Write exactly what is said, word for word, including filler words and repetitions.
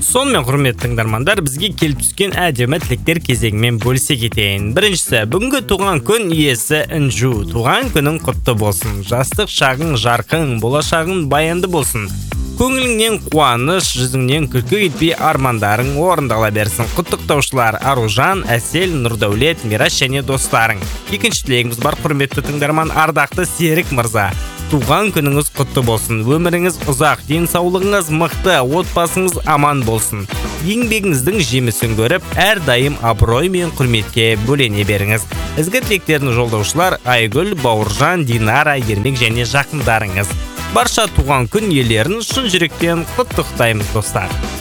Сонымен құрметті тыңдармандар, бізге келіп түскен әдемі тілектер кезегімен бөлісе кетейін. Біріншісі, бүгінгі туған күн иесі Інжу. Туған күнің құтты болсын. Жастық шағың жарқын, болашағың баянды болсын. Көңіліңнен қуаныш, жүзіңнен күлкі кетпей армандарың орындала берсін. Құттықтаушылар Аружан, Әсел, Нұрдәулет, Мираш және достарың. Екінші тілегіміз бар, құрметті тыңдарман, ардақты Серік мырза. Туған күніңіз құтты болсын. Өміріңіз ұзақ, денсаулығыңыз мықты, отбасыңыз аман болсын. Еңбегіңіздің жемісін көріп, әрдайым абырой мен құрметке бөлене беріңіз. Ізгі тілектерін жолдаушылар Айгүл, Бауыржан, Динара, Ермек және жақындарыңыз. Барша туған күн иелерін шын жүректен құттықтаймыз достар.